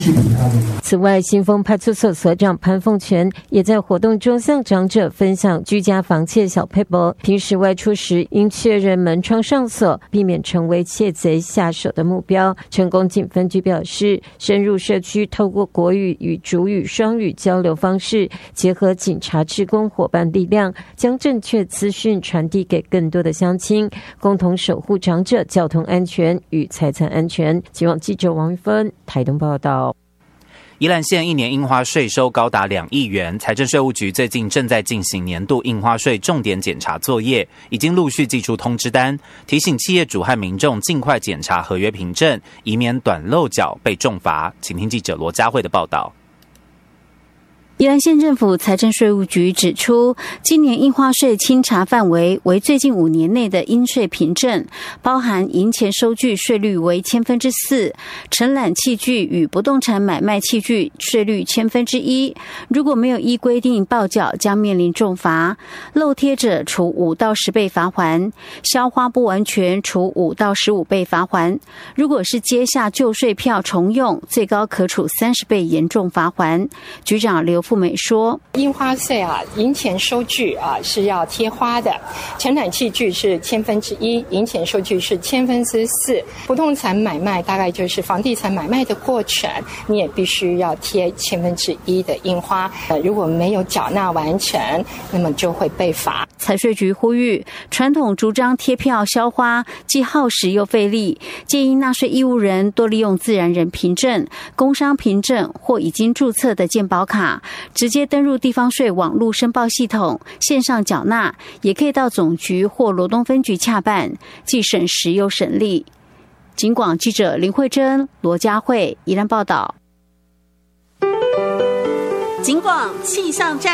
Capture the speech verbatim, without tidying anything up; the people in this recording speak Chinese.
此外，新丰派出所所长潘凤全也在活动中向长者分享居家防窃小撇步，平时外出时应确认门窗上锁，避免成为窃贼下手的目标。成功警分局表示，深入社区，透过国语与主语双语交流方式，结合警察志工伙伴力量，将正确资讯传递给更多的乡亲，共同守护长者交通安全与财产安全。希望记者王玉芬台东报道。 宜兰县一年印花税收高达两亿元，财政税务局最近正在进行年度印花税重点检查作业，已经陆续寄出通知单，提醒企业主和民众尽快检查合约凭证，以免短漏缴被重罚。请听记者罗佳慧的报道。 宜兰县政府财政税务局指出，今年印花税清查范围为最近五年内的应税凭证，包含银钱收据税率为千分之四，承揽器具与不动产买卖器具税率千分之一。如果没有依规定报缴，将面临重罚；漏贴者处五到十倍罚锾，销花不完全处五到十五倍罚锾。如果是接下旧税票重用，最高可处三十倍严重罚锾。局长刘富美说， 印花税啊，银钱收据啊是要贴花的，承揽器具是千分之一，银钱收据是千分之四，不动产买卖大概就是房地产买卖的过程，你也必须要贴千分之一的印花，呃，如果没有缴纳完成，那么就会被罚。 财税局呼吁，传统主张贴票销花既耗时又费力，建议纳税义务人多利用自然人凭证、工商凭证或已经注册的健保卡，直接登入地方税网络申报系统，线上缴纳，也可以到总局或罗东分局洽办，既省时又省力。警广记者林慧珍、罗佳慧宜兰报道。 警广气象站。